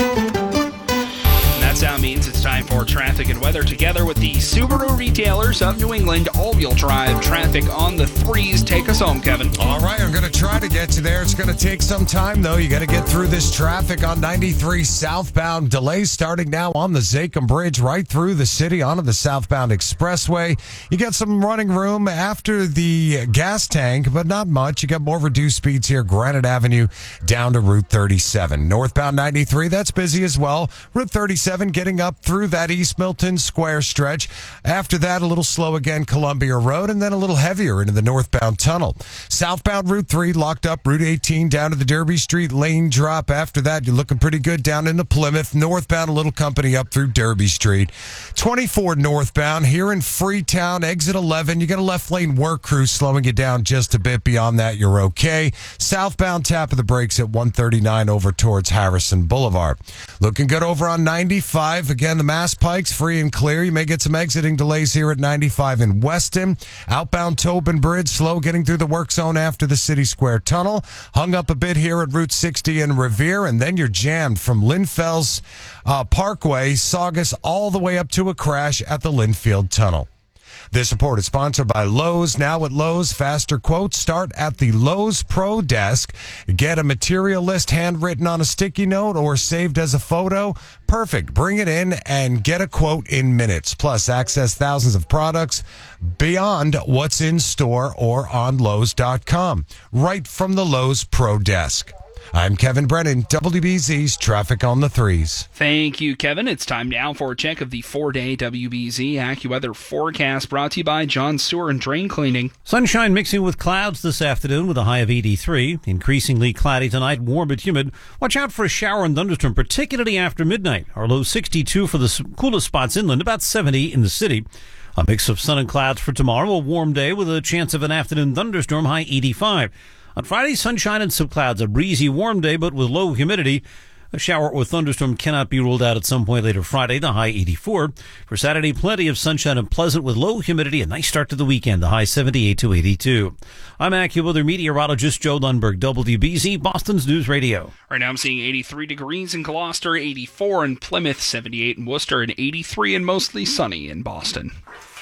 That's how it means it's time for traffic and weather together with the Subaru retailers of New England. All-wheel drive traffic on the threes. Take us home, Kevin. All right, I'm going to try to get you there. It's going to take some time, though. You got to get through this traffic on ninety-three southbound. Delays starting now on the Zachem Bridge right through the city onto the southbound expressway. You got some running room after the gas tank, but not much. You got more reduced speeds here. Granite Avenue down to Route thirty-seven. Northbound ninety-three, that's busy as well. Route thirty-seven getting up through that East Milton Square stretch. After that, a little slow again, Columbia Road, and then a little heavier into the northbound tunnel. Southbound Route three locked up, Route eighteen down to the Derby Street lane drop. After that, you're looking pretty good down into Plymouth. Northbound, a little company up through Derby Street. twenty-four northbound here in Freetown, exit eleven. You got a left lane work crew slowing you down just a bit. Beyond that, you're okay. Southbound, tap of the brakes at one thirty-nine over towards Harrison Boulevard. Looking good over on ninety-five. Again, the Mass Pike's free and clear. You may get some exiting delays here at ninety-five in Weston. Outbound Tobin Bridge, slow getting through the work zone after the City Square Tunnel. Hung up a bit here at Route sixty in Revere, and then you're jammed from Linfels uh, Parkway, Saugus, all the way up to a crash at the Linfield Tunnel. This report is sponsored by Lowe's. Now at Lowe's, faster quotes start at the Lowe's Pro Desk. Get a material list handwritten on a sticky note or saved as a photo. Perfect. Bring it in and get a quote in minutes. Plus, access thousands of products beyond what's in store or on Lowe's dot com. Right from the Lowe's Pro Desk. I'm Kevin Brennan, W B Z's Traffic on the Threes. Thank you, Kevin. It's time now for a check of the four-day W B Z AccuWeather forecast brought to you by John Sewer and Drain Cleaning. Sunshine mixing with clouds this afternoon with a high of eighty-three. Increasingly cloudy tonight, warm but humid. Watch out for a shower and thunderstorm, particularly after midnight. Our low sixty-two for the coolest spots inland, about seventy in the city. A mix of sun and clouds for tomorrow, a warm day with a chance of an afternoon thunderstorm, high eighty-five. On Friday, sunshine and some clouds, a breezy, warm day, but with low humidity. A shower or thunderstorm cannot be ruled out at some point later Friday, the high eighty-four. For Saturday, plenty of sunshine and pleasant with low humidity. A nice start to the weekend, the high seventy-eight to eighty-two. I'm AccuWeather meteorologist Joe Lundberg, W B Z, Boston's News Radio. Right now I'm seeing eighty-three degrees in Gloucester, eighty-four in Plymouth, seventy-eight in Worcester, and eighty-three and mostly sunny in Boston.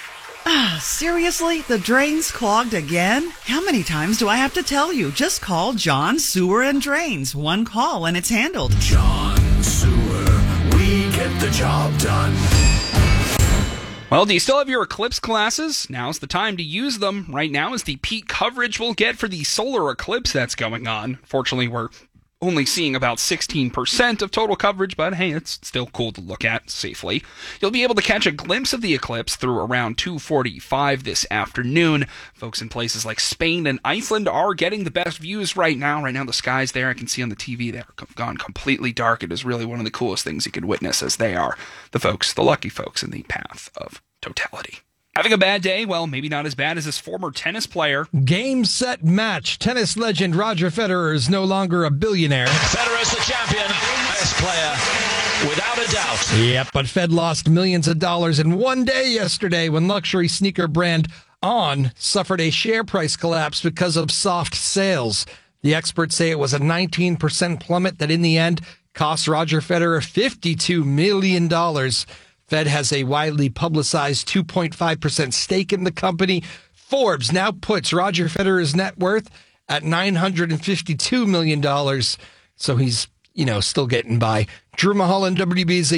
Ah, seriously? The drain's clogged again? How many times do I have to tell you? Just call John Sewer and Drains. One call and it's handled. John Sewer, we get the job done. Well, do you still have your eclipse glasses? Now's the time to use them. Right now is the peak coverage we'll get for the solar eclipse that's going on. Fortunately, we're only seeing about sixteen percent of total coverage, but hey, it's still cool to look at safely. You'll be able to catch a glimpse of the eclipse through around two forty-five this afternoon. Folks in places like Spain and Iceland are getting the best views right now. Right now, the skies there, I can see on the T V, they're gone completely dark. It is really one of the coolest things you could witness, as they are the folks, the lucky folks in the path of totality. Having a bad day? Well, maybe not as bad as this former tennis player. Game, set, match. Tennis legend Roger Federer is no longer a billionaire. Federer's the champion, best player, without a doubt. Yep, but Fed lost millions of dollars in one day yesterday when luxury sneaker brand On suffered a share price collapse because of soft sales. The experts say it was a nineteen percent plummet that in the end cost Roger Federer fifty-two million dollars. Fed has a widely publicized two point five percent stake in the company. Forbes now puts Roger Federer's net worth at nine hundred fifty-two million dollars. So he's, you know, still getting by. Drew Mulholland, W B Z.